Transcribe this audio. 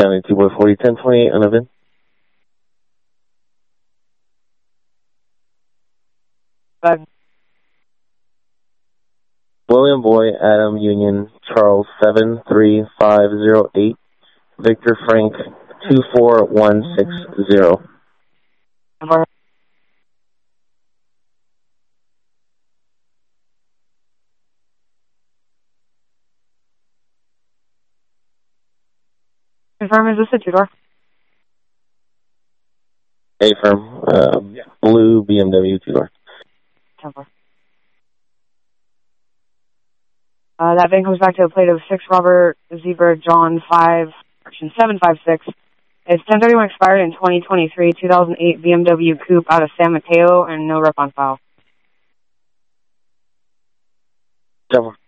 County 2 boy 40 1028 11. William Boy, Adam Union, Charles 73508, Victor Frank 24160. Confirm, is this a two-door? A-firm, blue BMW 2-door. That van comes back to a plate of 6 Robert Zebra John 756. It's 1031 expired in 2023, 2008 BMW Coupe out of San Mateo, and no rep on file. 10-4.